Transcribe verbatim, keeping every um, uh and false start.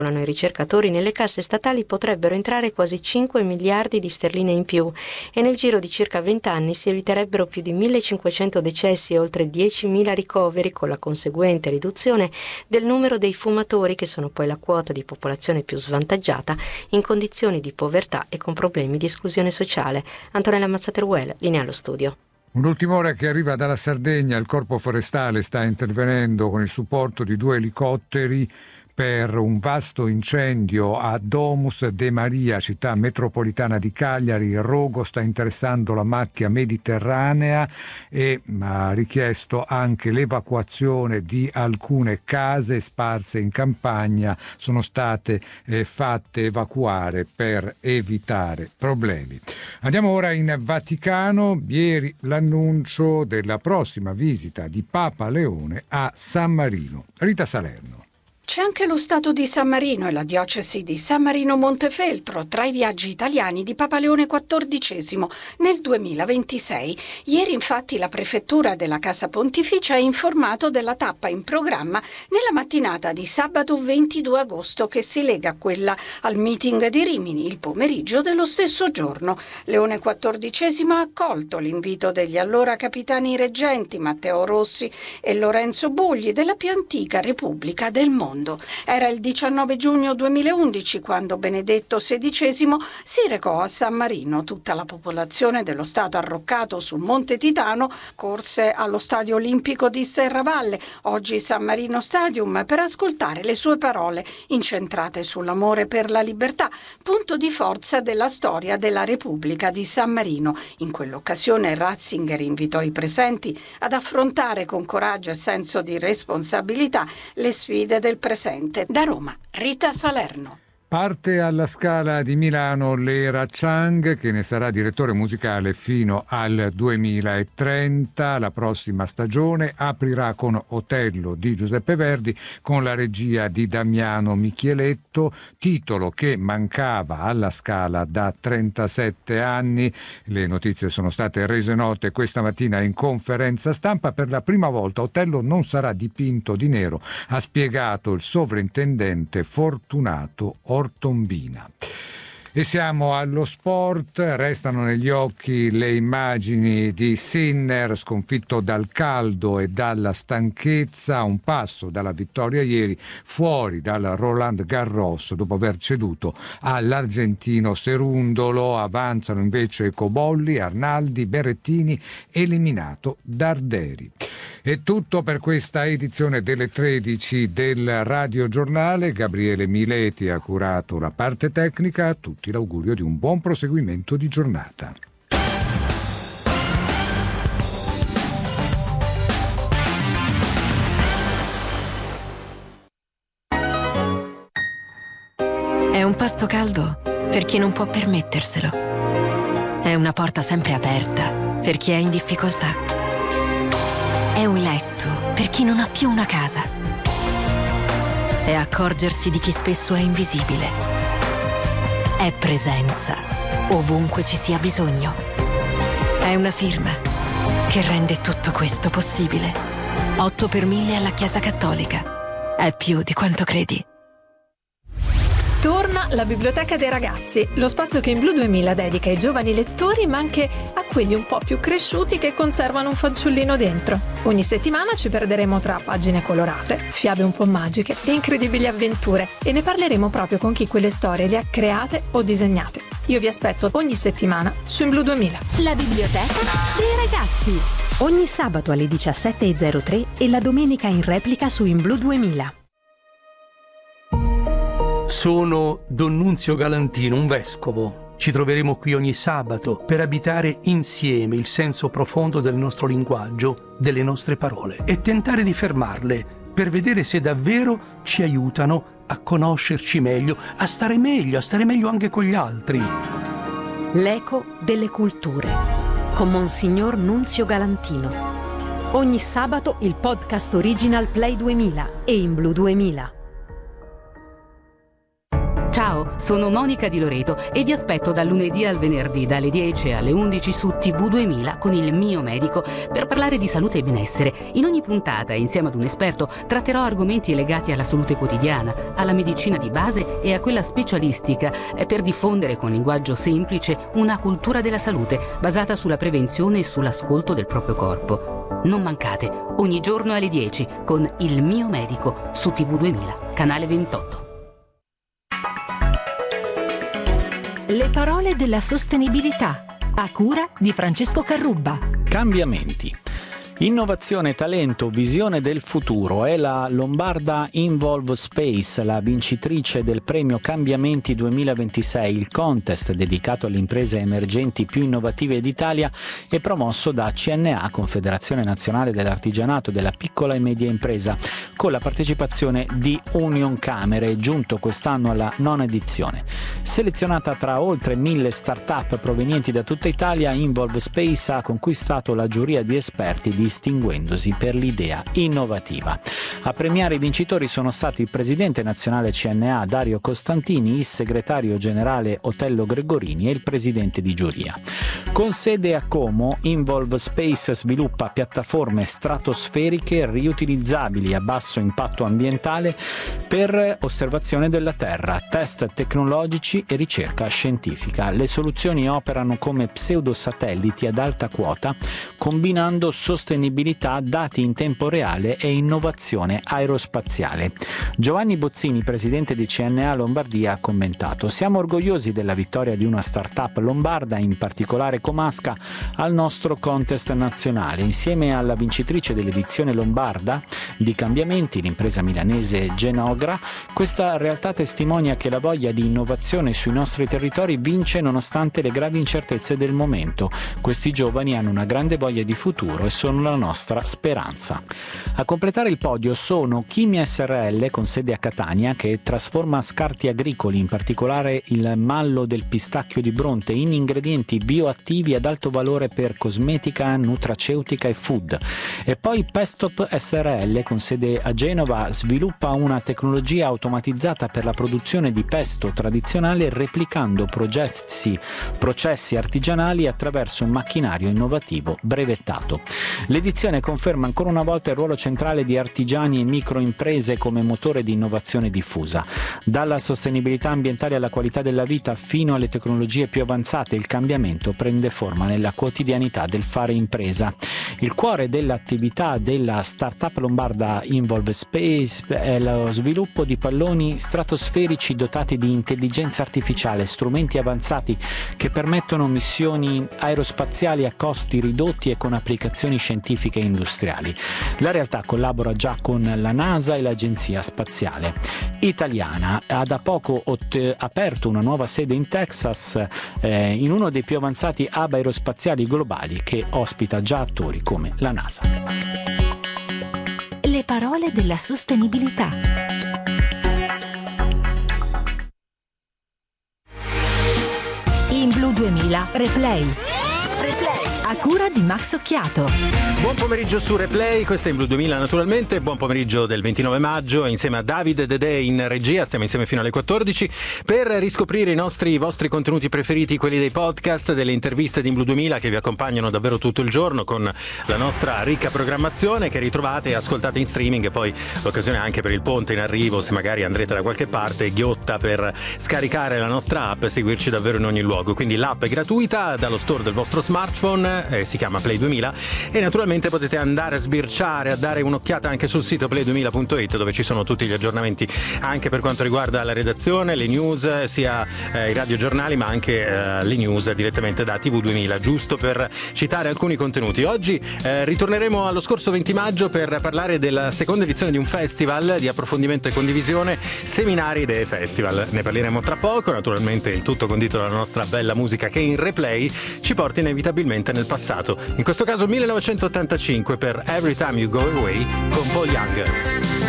I ricercatori, nelle casse statali potrebbero entrare quasi cinque miliardi di sterline in più e nel giro di circa venti anni si eviterebbero più di millecinquecento decessi e oltre diecimila ricoveri, con la conseguente riduzione del numero dei fumatori, che sono poi la quota di popolazione più svantaggiata in condizioni di povertà e con problemi di esclusione sociale. Antonella Mazzateruel, linea allo studio. Un'ultima ora che arriva dalla Sardegna. Il Corpo Forestale sta intervenendo con il supporto di due elicotteri per un vasto incendio a Domus de Maria, città metropolitana di Cagliari. Il rogo sta interessando la macchia mediterranea e ha richiesto anche l'evacuazione di alcune case sparse in campagna. Sono state eh, fatte evacuare per evitare problemi. Andiamo ora in Vaticano. Ieri l'annuncio della prossima visita di Papa Leone a San Marino. Rita Salerno. C'è anche lo Stato di San Marino e la diocesi di San Marino Montefeltro tra i viaggi italiani di Papa Leone quattordicesimo nel duemilaventisei. Ieri infatti la prefettura della Casa Pontificia ha informato della tappa in programma nella mattinata di sabato ventidue agosto, che si lega a quella al meeting di Rimini il pomeriggio dello stesso giorno. Leone quattordicesimo ha accolto l'invito degli allora capitani reggenti Matteo Rossi e Lorenzo Bogli della più antica Repubblica del mondo. Era il diciannove giugno duemilaundici quando Benedetto sedicesimo si recò a San Marino. Tutta la popolazione dello Stato arroccato sul Monte Titano corse allo Stadio Olimpico di Serravalle, oggi San Marino Stadium, per ascoltare le sue parole incentrate sull'amore per la libertà, punto di forza della storia della Repubblica di San Marino. In quell'occasione Ratzinger invitò i presenti ad affrontare con coraggio e senso di responsabilità le sfide del presente. Da Roma, Rita Salerno. Parte alla Scala di Milano Lera Chang, che ne sarà direttore musicale fino al duemilatrenta. La prossima stagione aprirà con Otello di Giuseppe Verdi, con la regia di Damiano Michieletto, titolo che mancava alla Scala da trentasette anni. Le notizie sono state rese note questa mattina in conferenza stampa. Per la prima volta Otello non sarà dipinto di nero, ha spiegato il sovrintendente Fortunato Ortombina. E siamo allo sport. Restano negli occhi le immagini di Sinner sconfitto dal caldo e dalla stanchezza, a un passo dalla vittoria ieri fuori dal Roland Garros dopo aver ceduto all'argentino Cerundolo. Avanzano invece Cobolli, Arnaldi, Berrettini, eliminato Darderi. È tutto per questa edizione delle tredici del Radio Giornale. Gabriele Mileti ha curato la parte tecnica. A tutti l'augurio di un buon proseguimento di giornata. È un pasto caldo per chi non può permetterselo. È una porta sempre aperta per chi è in difficoltà. È un letto per chi non ha più una casa. È accorgersi di chi spesso è invisibile. È presenza ovunque ci sia bisogno. È una firma che rende tutto questo possibile. otto per mille alla Chiesa Cattolica. È più di quanto credi. Torna la Biblioteca dei Ragazzi, lo spazio che in Blu duemila dedica ai giovani lettori, ma anche a quelli un po' più cresciuti che conservano un fanciullino dentro. Ogni settimana ci perderemo tra pagine colorate, fiabe un po' magiche e incredibili avventure, e ne parleremo proprio con chi quelle storie le ha create o disegnate. Io vi aspetto ogni settimana su In Blu duemila. La Biblioteca dei Ragazzi. Ogni sabato alle diciassette e zero tre e la domenica in replica su In Blu duemila. Sono Don Nunzio Galantino, un vescovo. Ci troveremo qui ogni sabato per abitare insieme il senso profondo del nostro linguaggio, delle nostre parole, e tentare di fermarle per vedere se davvero ci aiutano a conoscerci meglio, a stare meglio, a stare meglio anche con gli altri. L'eco delle culture con Monsignor Nunzio Galantino. Ogni sabato il podcast Original Play duemila e In Blu duemila. Ciao, sono Monica Di Loreto e vi aspetto dal lunedì al venerdì dalle dieci alle undici su T V duemila con il mio medico per parlare di salute e benessere. In ogni puntata, insieme ad un esperto, tratterò argomenti legati alla salute quotidiana, alla medicina di base e a quella specialistica per diffondere con linguaggio semplice una cultura della salute basata sulla prevenzione e sull'ascolto del proprio corpo. Non mancate, ogni giorno alle dieci con il mio medico su T V duemila, canale ventotto. Le parole della sostenibilità, a cura di Francesco Carrubba. Cambiamenti. Innovazione, talento, visione del futuro è la Lombarda Involve Space, la vincitrice del premio Cambiamenti duemilaventisei, il contest dedicato alle imprese emergenti più innovative d'Italia e promosso da C N A, Confederazione Nazionale dell'Artigianato della Piccola e Media Impresa, con la partecipazione di Union Camere, giunto quest'anno alla nona edizione. Selezionata tra oltre mille start-up provenienti da tutta Italia, Involve Space ha conquistato la giuria di esperti di distinguendosi per l'idea innovativa. A premiare i vincitori sono stati il presidente nazionale C N A Dario Costantini, il segretario generale Otello Gregorini e il presidente di giuria. Con sede a Como, Involve Space sviluppa piattaforme stratosferiche riutilizzabili a basso impatto ambientale per osservazione della Terra, test tecnologici e ricerca scientifica. Le soluzioni operano come pseudosatelliti ad alta quota, combinando sostenibilità, dati in tempo reale e innovazione aerospaziale. Giovanni Bozzini, presidente di C N A Lombardia, ha commentato: siamo orgogliosi della vittoria di una startup lombarda, in particolare comasca, al nostro contest nazionale. Insieme alla vincitrice dell'edizione lombarda di Cambiamenti, l'impresa milanese Genogra, questa realtà testimonia che la voglia di innovazione sui nostri territori vince nonostante le gravi incertezze del momento. Questi giovani hanno una grande voglia di futuro e sono la nostra speranza. A completare il podio sono Chimia S R L, con sede a Catania, che trasforma scarti agricoli, in particolare il mallo del pistacchio di Bronte, in ingredienti bioattivi ad alto valore per cosmetica, nutraceutica e food. E poi Pestop S R L, con sede a Genova, sviluppa una tecnologia automatizzata per la produzione di pesto tradizionale, replicando processi, processi artigianali attraverso un macchinario innovativo brevettato. L'edizione conferma ancora una volta il ruolo centrale di artigiani e microimprese come motore di innovazione diffusa. Dalla sostenibilità ambientale alla qualità della vita fino alle tecnologie più avanzate, il cambiamento prende forma nella quotidianità del fare impresa. Il cuore dell'attività della startup lombarda Involve Space è lo sviluppo di palloni stratosferici dotati di intelligenza artificiale, strumenti avanzati che permettono missioni aerospaziali a costi ridotti e con applicazioni scientifiche e industriali. La realtà collabora già con la NASA e l'Agenzia Spaziale Italiana. Ha da poco ot- aperto una nuova sede in Texas, eh, in uno dei più avanzati hub aerospaziali globali che ospita già attori come la NASA. Le parole della sostenibilità. In Blu duemila Replay. Replay. A cura di Max Occhiato. Buon pomeriggio su Replay, questo è in Blu duemila naturalmente, buon pomeriggio del ventinove maggio, insieme a Davide Dedè in regia, stiamo insieme fino alle quattordici per riscoprire i nostri i vostri contenuti preferiti, quelli dei podcast, delle interviste di in Blu duemila che vi accompagnano davvero tutto il giorno con la nostra ricca programmazione che ritrovate e ascoltate in streaming, e poi l'occasione anche per il ponte in arrivo, se magari andrete da qualche parte, ghiotta per scaricare la nostra app e seguirci davvero in ogni luogo. Quindi l'app è gratuita dallo store del vostro smartphone, eh, si chiama Play duemila, e naturalmente potete andare a sbirciare, a dare un'occhiata anche sul sito play duemila punto it, dove ci sono tutti gli aggiornamenti anche per quanto riguarda la redazione, le news, sia eh, i radiogiornali ma anche eh, le news direttamente da T V duemila, giusto per citare alcuni contenuti. Oggi eh, ritorneremo allo scorso venti maggio per parlare della seconda edizione di un festival di approfondimento e condivisione, Seminari Idee Festival. Ne parleremo tra poco, naturalmente il tutto condito dalla nostra bella musica che in replay ci porta inevitabilmente nel passato, in questo caso millenovecentottantacinque per Every Time You Go Away con Paul Young.